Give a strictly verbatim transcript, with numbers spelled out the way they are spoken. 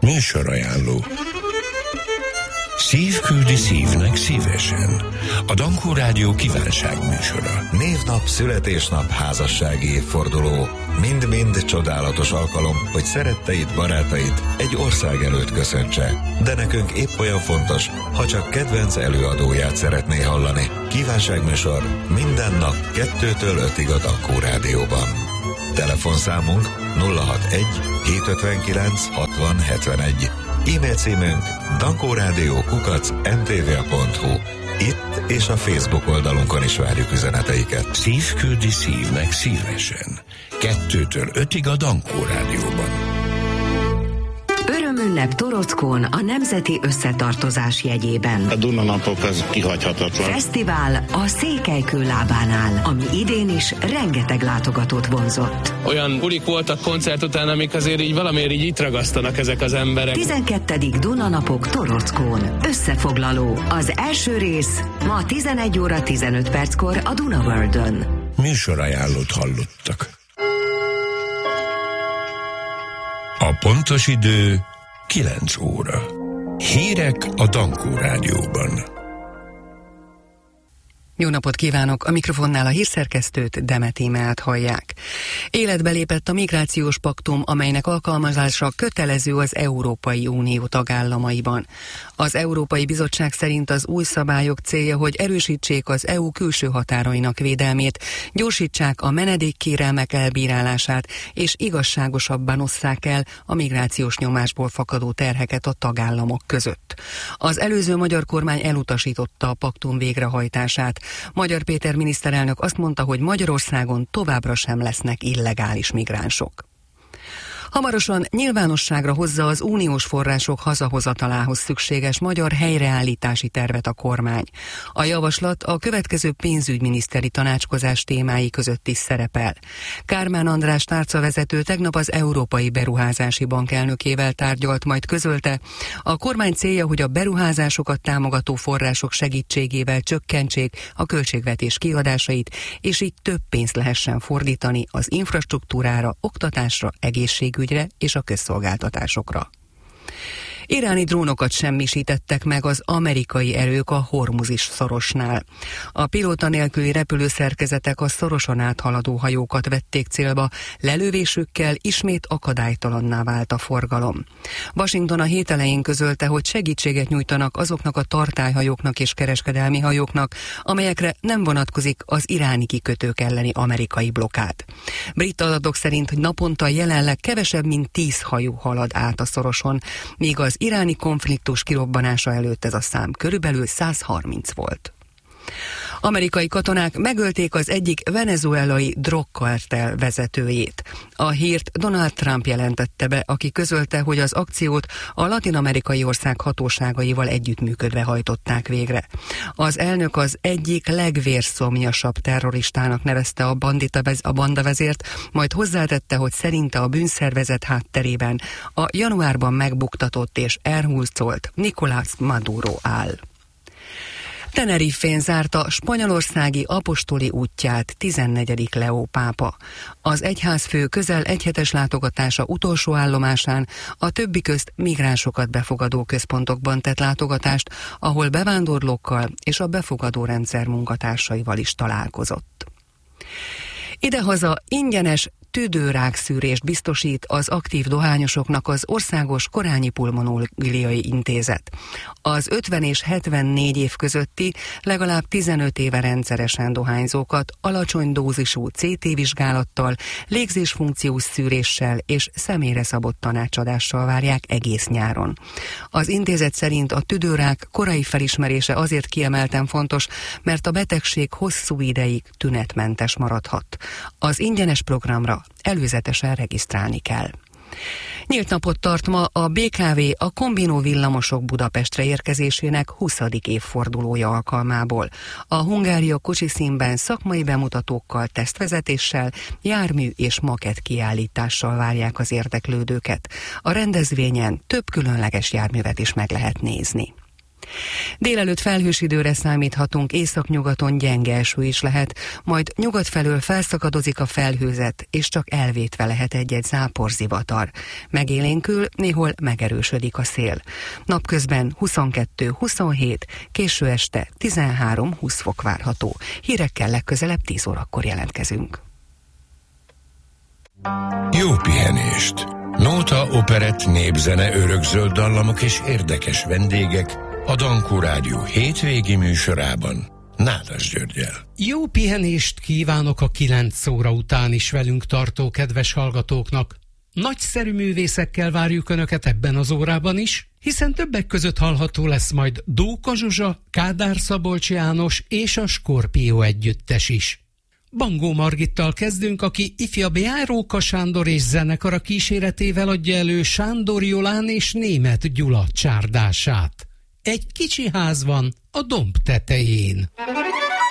Műsorajánló. Szív küldi szívnek szívesen. A Dankó Rádió kívánságműsora. Névnap, születésnap, házassági évforduló. Mind-mind csodálatos alkalom, hogy szeretteid, barátait egy ország előtt köszöntse. De nekünk épp olyan fontos, ha csak kedvenc előadóját szeretné hallani. Kívánságműsor minden nap kettőtől ötig a Dankó Rádióban. Telefonszámunk nulla hatvanegy hétszázötvenkilenc hatvan hetvenegy. E-mail címünk dankórádió kukac em té vé pont hu. Itt és a Facebook oldalunkon is várjuk üzeneteiket. Szív küldi szívnek szívesen. Kettőtől ötig a Dankó Rádióban. Örömünnep Torockón a Nemzeti Összetartozás jegyében. A Duna-napok az kihagyhatatlan. Fesztivál a Székelykő lábánál, ami idén is rengeteg látogatót vonzott. Olyan bulik voltak koncert után, amik azért így valamiért így itt ragasztanak ezek az emberek. tizenkettedik Duna-napok Torockón. Összefoglaló. Az első rész ma tizenegy óra tizenöt perckor a Duna Worldön. Műsorajánlót hallottak. A pontos idő kilenc óra. Hírek a Dankó Rádióban. Jó napot kívánok! A mikrofonnál a hírszerkesztőt, Demet Ímelt hallják. Életbe lépett a migrációs paktum, amelynek alkalmazása kötelező az Európai Unió tagállamaiban. Az Európai Bizottság szerint az új szabályok célja, hogy erősítsék az é u külső határainak védelmét, gyorsítsák a menedékkérelmek elbírálását, és igazságosabban osszák el a migrációs nyomásból fakadó terheket a tagállamok között. Az előző magyar kormány elutasította a paktum végrehajtását. Magyar Péter miniszterelnök azt mondta, hogy Magyarországon továbbra sem lesznek illegális migránsok. Hamarosan nyilvánosságra hozza az uniós források hazahozatalához szükséges magyar helyreállítási tervet a kormány. A javaslat a következő pénzügyminiszteri tanácskozás témái között is szerepel. Kármán András tárcavezető tegnap az Európai Beruházási Bank elnökével tárgyalt, majd közölte, a kormány célja, hogy a beruházásokat támogató források segítségével csökkentsék a költségvetés kiadásait, és így több pénzt lehessen fordítani az infrastruktúrára, oktatásra, egészségügyre és a közszolgáltatásokra. Iráni drónokat semmisítettek meg az amerikai erők a Hormuzis szorosnál. A pilóta nélküli repülőszerkezetek a szoroson áthaladó hajókat vették célba, lelövésükkel ismét akadálytalanná vált a forgalom. Washington a hét elején közölte, hogy segítséget nyújtanak azoknak a tartályhajóknak és kereskedelmi hajóknak, amelyekre nem vonatkozik az iráni kikötők elleni amerikai blokkád. Brit adatok szerint naponta jelenleg kevesebb mint tíz hajó halad át a szoroson, míg az iráni konfliktus kirobbanása előtt ez a szám körülbelül száz harminc volt. Amerikai katonák megölték az egyik venezuelai drogkartel vezetőjét. A hírt Donald Trump jelentette be, aki közölte, hogy az akciót a latin-amerikai ország hatóságaival együttműködve hajtották végre. Az elnök az egyik legvérszomjasabb terroristának nevezte a, bandita, a bandavezért, majd hozzátette, hogy szerinte a bűnszervezet hátterében a januárban megbuktatott és elhurcolt Nicolás Maduro áll. Tenerifén zárta spanyolországi apostoli útját tizennegyedik Leó pápa. Az egyházfő közel egyhetes látogatása utolsó állomásán a többi közt migránsokat befogadó központokban tett látogatást, ahol bevándorlókkal és a befogadó rendszer munkatársaival is találkozott. Idehaza ingyenes tüdőrákszűrést biztosít az aktív dohányosoknak az Országos Korányi Pulmonológiai Intézet. Az ötven és hetvennégy év közötti legalább tizenöt éve rendszeresen dohányzókat alacsony dózisú cé té vizsgálattal, légzésfunkciós szűréssel és személyre szabott tanácsadással várják egész nyáron. Az intézet szerint a tüdőrák korai felismerése azért kiemelten fontos, mert a betegség hosszú ideig tünetmentes maradhat. Az ingyenes programra előzetesen regisztrálni kell. Nyílt napot tart ma a bé ká vé a kombinó villamosok Budapestre érkezésének huszadik évfordulója alkalmából. A Hungária kocsiszínben szakmai bemutatókkal, tesztvezetéssel, jármű és makett kiállítással várják az érdeklődőket. A rendezvényen több különleges járművet is meg lehet nézni. Délelőtt felhős időre számíthatunk, északnyugaton gyenge eső is lehet, majd nyugat felől felszakadozik a felhőzet, és csak elvétve lehet egy-egy záporzivatar. Megélénkül, néhol megerősödik a szél. Napközben huszonkettő huszonhét, késő este tizenhárom-húsz fok várható. Hírekkel legközelebb tíz órakor jelentkezünk. Jó pihenést! Nóta, operett, népzene, örökzöld dallamok és érdekes vendégek a Dankó Rádió hétvégi műsorában Nádas Györggyel. Jó pihenést kívánok a kilenc óra után is velünk tartó kedves hallgatóknak. Nagyszerű művészekkel várjuk Önöket ebben az órában is, hiszen többek között hallható lesz majd Dóka Zsuzsa, Kádár Szabolcs János és a Skorpió együttes is. Bangó Margittal kezdünk, aki ifjabb Járóka Sándor és zenekara kíséretével adja elő Sándor Jolán és Németh Gyula csárdását. Egy kicsi ház van a domb tetején.